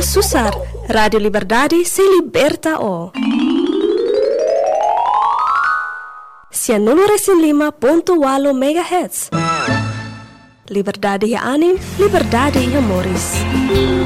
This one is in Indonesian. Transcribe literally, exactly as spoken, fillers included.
Susar, Radio Liberdade se liberta o. ciento lima ponto walo megahertz. Liberdade ya anim, liberdade ya Morris.